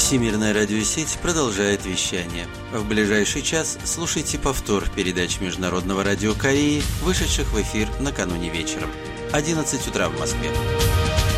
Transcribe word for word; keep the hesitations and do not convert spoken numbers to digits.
Всемирная радиосеть продолжает вещание. В ближайший час слушайте повтор передач Международного радио Кореи, вышедших в эфир накануне вечером. одиннадцать утра в Москве.